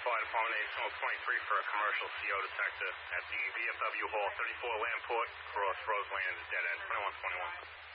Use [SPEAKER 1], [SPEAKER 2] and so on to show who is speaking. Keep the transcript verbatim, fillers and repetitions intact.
[SPEAKER 1] Fire Department eight twenty-three for a commercial C O detector at the V F W Hall, thirty-four Lamport, across Roseland, dead end, twenty-one twenty-one.